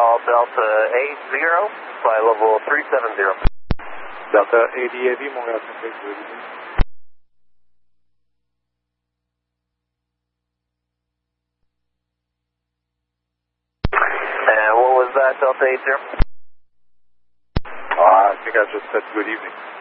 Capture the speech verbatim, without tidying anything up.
call Delta eight zero, fly level three seven zero. Delta A D A V, Montreal Centric, good evening. And what was that, Delta eight zero? Uh, I think I just said good evening.